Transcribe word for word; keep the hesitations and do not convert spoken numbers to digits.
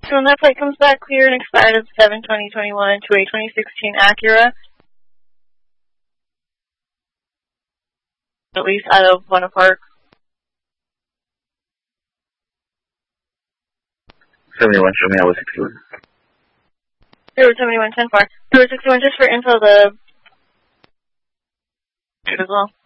So when that plate comes back clear and expired of seven twenty twenty-one to a twenty sixteen Acura, at least out of Buena Park. seventy-one, show me I was sixty-one. zero seventy-one ten four. zero sixty-one, just for info, the as well.